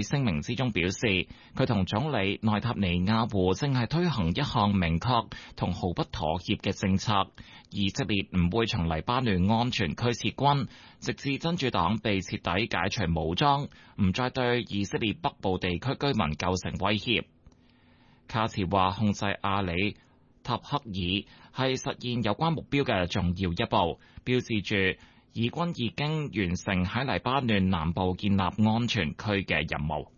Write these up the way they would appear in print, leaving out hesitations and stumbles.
聲明之中表示，佢同總理內塔尼亞胡正係推行一項明確同毫不妥協嘅政策，以色列唔會從黎巴嫩安全區撤軍，直至真主黨被徹底解除武裝，唔再對以色列北部地區居民構成威脅。卡茨話控制阿里塔克爾係實現有關目標嘅重要一步，標誌住以軍已經完成喺黎巴嫩南部建立安全區嘅任務。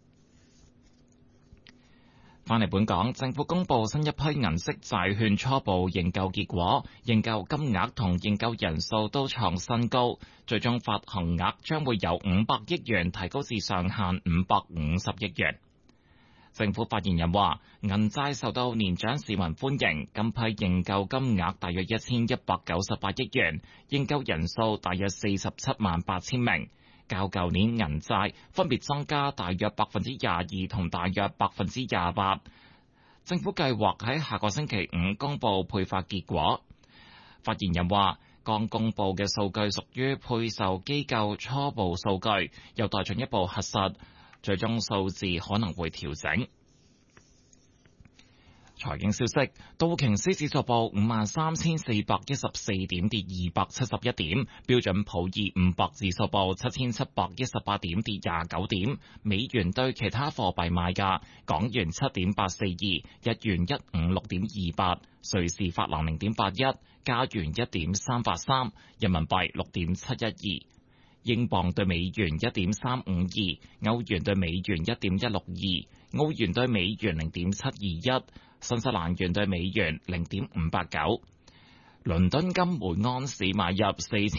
返嚟本港，政府公布新一批銀色債券初步認購結果，認購金額同認購人數都創新高，最終發行額將會由500億元提高至上限550億元。政府發言人話，銀債受到年長市民歡迎，今批認購金額大約1198億元，認購人數大約47萬8千名，較舊年銀債分別增加大約22%同大約28%。政府計劃喺下個星期五公布配發結果。發言人話，剛公布嘅數據屬於配售機構初步數據，有待進一步核實。最終數字可能會調整。財經消息，道瓊斯指數報53,414點，跌271點；標準普爾500指數報7,718點，跌29點。美元對其他貨幣賣價：港元7.842，日元156.28，瑞士法郎0.81，加元1.383，人民幣6.712。英鎊對美元1.352，歐元對美元1.162，澳元對美元0.721，新西蘭元對美元0.589。倫敦金每盎司買入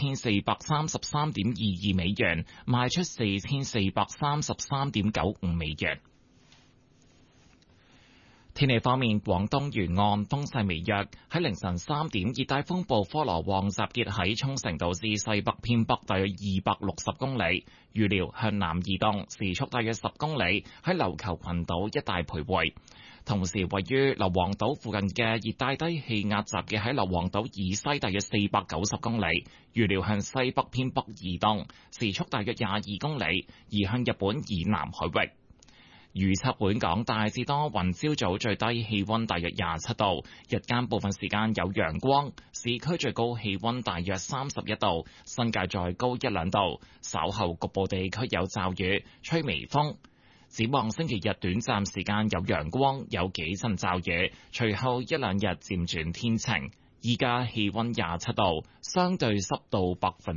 4433.22美元，賣出4433.95美元。天氣方面，廣東沿岸風勢微弱。喺凌晨3點，熱帶風暴科羅旺集結喺沖繩島之西北偏北大約260公里，預料向南移動，時速大約10公里，喺琉球群島一帶徘徊。同時，位於硫磺島附近嘅熱帶低氣壓集結喺硫磺島以西大約490公里，預料向西北偏北移動，時速大約22公里，移向日本以南海域。預測本港大致多雲，朝早最低氣溫大約27度，日間部分時間有陽光，市區最高氣溫大約31度，新界再高1-2度，稍後局部地區有驟雨，吹微風。展望星期日短暫時間有陽光，有幾陣驟雨，隨後1-2日漸轉天晴。依家氣溫27度，相對濕度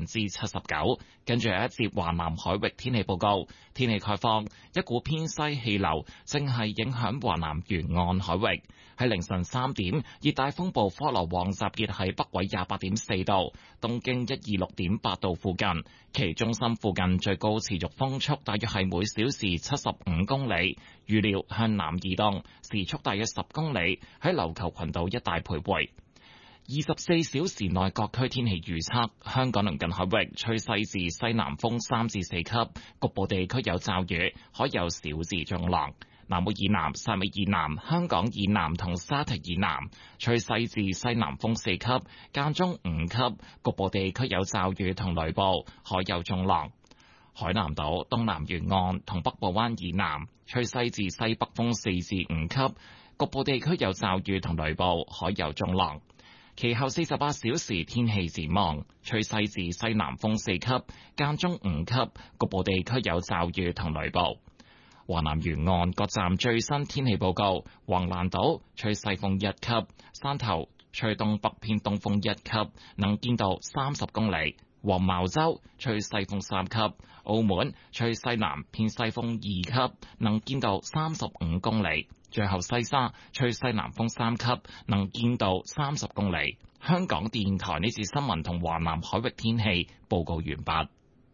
79%。跟住有一節華南海域天氣報告，天氣概況，一股偏西氣流正係影響華南沿岸海域。喺凌晨3點，熱帶風暴科羅旺集結喺北緯28.4度、東經126.8度附近，其中心附近最高持續風速大約係每小時75公里，預料向南移動，時速大約10公里，喺琉球群島一帶徘徊。24小時內各區天氣預測：香港鄰近海域吹西至西南風3至4級，局部地區有驟雨，海有小至中浪。南澳以南、汕尾以南、香港以南同沙堤以南吹西至西南風4級，間中5級，局部地區有驟雨同雷暴，海有中浪。海南島東南沿岸同北部灣以南吹西至西北風4至5級，局部地區有驟雨同雷暴，海有中浪。其後48小時天氣展望，吹西至西南風4級，間中5級，局部地區有驟雨同雷暴。華南沿岸各站最新天氣報告：橫瀾島吹西風1級，汕頭吹東北偏東風1級，能見度30公里；黃茅洲吹西風3級，澳門吹西南偏西風2級，能見度35公里。最後西沙吹西南風3級，能見度30公里。香港電台呢次新聞同華南海域天氣報告完畢。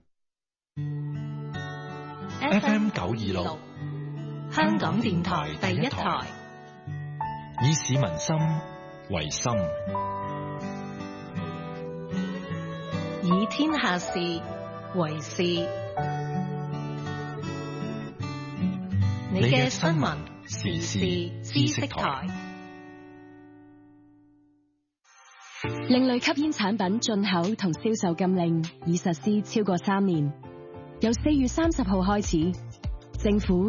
FM 926，香港電台第一台，以市民心為心， 以天下事為事。你嘅新聞時事知識台。 另類吸煙產品進口同銷售禁令已實施超過3年，由4月30號開始，政府